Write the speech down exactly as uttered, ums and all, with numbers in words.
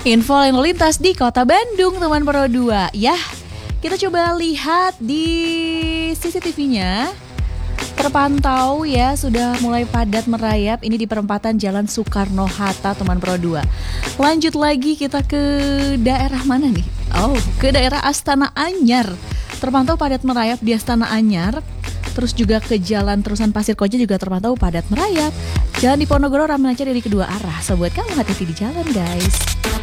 Info lalu lintas di Kota Bandung, teman Pro dua. Ya, kita coba lihat di C C T V-nya. Terpantau ya, sudah mulai padat merayap. Ini di perempatan Jalan Soekarno-Hatta, teman Pro dua. Lanjut lagi kita ke daerah mana nih? Oh, ke daerah Astana Anyar. Terpantau padat merayap di Astana Anyar. Terus juga ke Jalan Terusan Pasir Koja juga terpantau padat merayap. Jalan di Ponorogo ramai lancar dari kedua arah. So buat kamu hati-hati di jalan, guys.